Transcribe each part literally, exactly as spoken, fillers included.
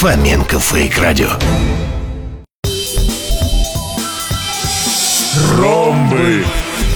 Фоменко Фейк Радио. Ромбы.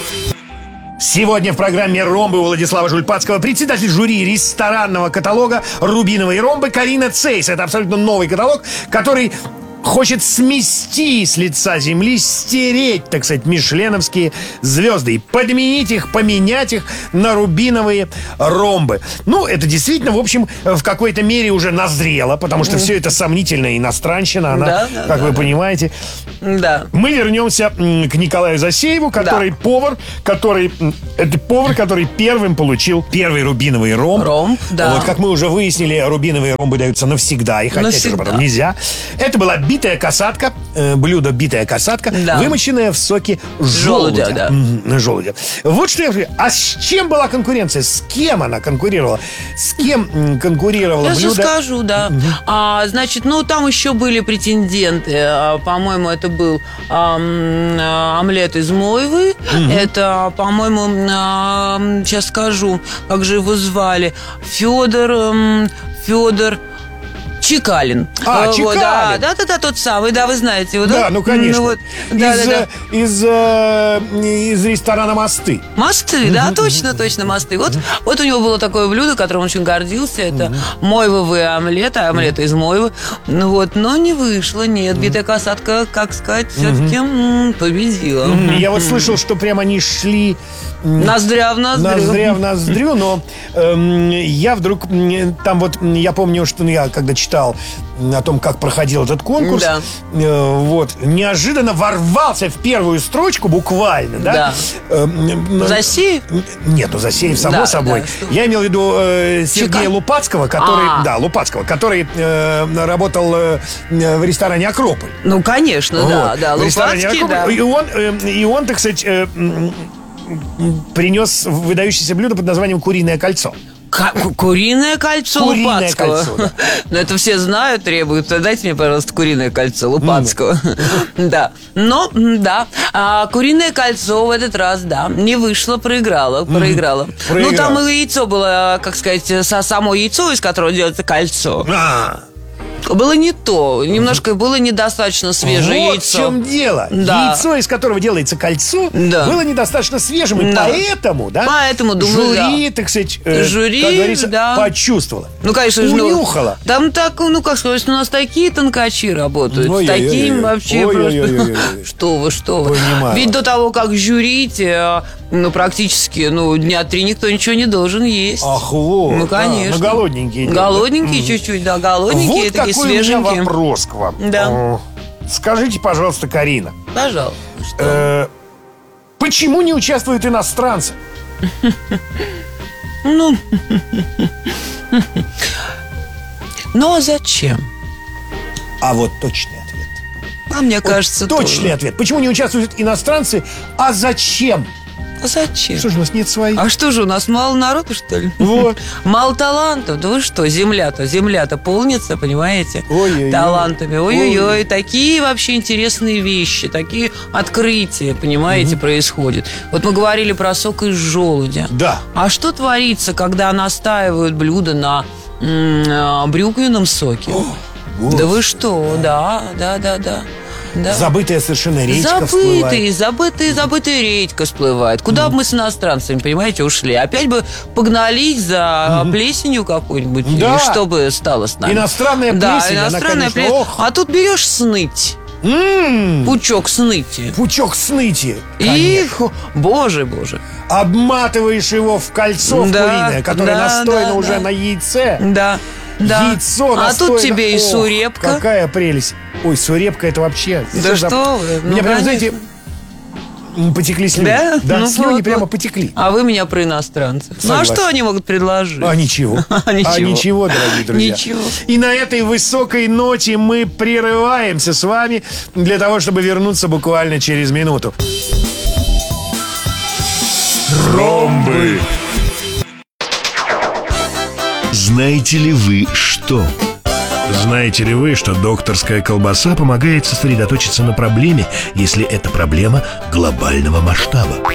Сегодня в программе «Ромбы» у Владислава Жульпацкого председатель жюри ресторанного каталога «Рубиновые ромбы» Карина Цейс. Это абсолютно новый каталог, который хочет смести с лица земли, стереть, так сказать, мишленовские звезды и подменить их, поменять их на рубиновые ромбы. Ну, это действительно, в общем, в какой-то мере уже назрело, потому что все это сомнительная иностранщина, она, да, да, как да, вы да. понимаете. Да. Мы вернемся к Николаю Засееву, который Да. повар, который это повар, который первым получил первый рубиновый ромб. Ромб, да. Вот, как мы уже выяснили, рубиновые ромбы даются навсегда, их отнять уже Навсегда. потом нельзя. Это была битая касатка, э, блюдо битая касатка, Да. вымоченная в соке желудя. Желудя, да. Мгм, желудя. Вот что я говорю. А с чем была конкуренция? С кем она конкурировала? С кем м, конкурировала Я блюдо? же скажу, да. А, значит, ну, там еще были претенденты. А, по-моему, это был а, м, а, омлет из мойвы. Это, по-моему, а, м, сейчас скажу, как же его звали. Федор... м, Федор... Чекалин. А, Вот, Чекалин. Да, да, да, да, тот самый, да, вы знаете его, да? Да, ну конечно. вот, да, из, да, да. э, Из, э, из ресторана «Мосты». Мосты, да, точно, точно, мосты. Вот, вот у него было такое блюдо, которым он очень гордился. Это мойвовые омлеты, омлеты из мойвы. Ну вот, но не вышло, нет. Битая касатка, как сказать, все-таки м, победила. Я вот слышал, что прямо они шли м, Ноздря в ноздрю. ноздря в ноздрю, но эм, я вдруг м, там вот м, я помню, что ну, я когда читал м, о том, как проходил этот конкурс, Да. э, вот неожиданно ворвался в первую строчку буквально, да? Да. Эм, м, Засеев? Нет, ну Засеев, само Да, собой. да, что? Я имел в виду э, Сергея Чека? Лупацкого, который, А. да, Лупацкого, который э, работал э, в ресторане «Акрополь». Ну, конечно, да, Вот. да. В ресторане Лупацкий, «Акрополь». да. И он, э, и он, так сказать, э, м, м, принес выдающееся блюдо под названием «Куриное кольцо». Ка- ку- Куриное кольцо Куриное Лупацкого. кольцо, да. Ну, это все знают, требуют. Дайте мне, пожалуйста, куриное кольцо Лупацкого. Да. Но, м, да. А куриное кольцо в этот раз, да, не вышло, проиграло. Проиграло. Ну, Проиграло. там и яйцо было, как сказать, со- само яйцо, из которого делается кольцо. А, Было не то. Немножко было недостаточно свежее вот яйцо. в чем дело. Да. Яйцо, из которого делается кольцо, Да. было недостаточно свежим, и Да. поэтому, да, Поэтому, думаю, жюри, так сказать, э, Жюри, как говорится, да. почувствовало. Ну, конечно же, ну, Унюхала. там так, ну, как сказать, у нас такие тонкачи работают. Ой-ой-ой-ой. С таким вообще Ой-ой-ой-ой-ой. просто... Что вы, что вы. Понимаю. Ведь до того, как жюрить, э, ну, практически, ну, дня три никто ничего не должен есть. Ах, вот. Ну, а, конечно. ну, голодненькие. Голодненькие чуть-чуть, да, голодненькие, Вот такие какой у меня свеженькие. вопрос к вам. Да. О, Скажите, пожалуйста, Карина, Пожалуйста. Что? э, почему не участвуют иностранцы? Ну... Ну, а зачем? А вот точный ответ. А мне Вот кажется, точный тоже. ответ. Почему не участвуют иностранцы? А зачем? А зачем? Что же у нас нет своих? А что же, у нас мало народу, что ли? Вот. Мало талантов? Да вы что, земля-то, земля-то полнится, понимаете? Ой-ой-ой. Талантами. Ой-ой-ой, Ой. такие вообще интересные вещи, такие открытия, понимаете, происходят. Вот мы говорили про сок из желудя. Да. А что творится, когда настаивают блюдо на м, а, брюквенном соке? Да вы что, да, да, да, да. Да. Забытая совершенно речка всплывает. Забытый, забытый, забытый редька всплывает. Куда бы мы с иностранцами, понимаете, ушли? Опять бы погнались за плесенью какой-нибудь, Да. и что бы стало с нами? Иностранная Да, плесень, она, иностранная конечно, плесень. ох. А тут берешь сныть, М, пучок сныти. Пучок сныти. И, Конечно. фу, боже, боже. Обматываешь его в кольцо в Да, куриное, которое да, настояно да, уже да. на яйце. Да, да. Яйцо А настояно. тут тебе и Ох, сурепка. Какая прелесть. Ой, сурепка это вообще... Да это за- что вы, ну, Меня прям, конечно. знаете, м, потекли слюни. Да? Да, Ну, слюни вот, прямо вот. потекли. А вы меня про иностранцев. Ну, а Согласен. что они могут предложить? А ничего. А ничего. А ничего, дорогие друзья. Ничего. И на этой высокой ноте мы прерываемся с вами для того, чтобы вернуться буквально через минуту. Ромбы. Знаете ли вы что? Знаете ли вы, что докторская колбаса помогает сосредоточиться на проблеме, если эта проблема глобального масштаба?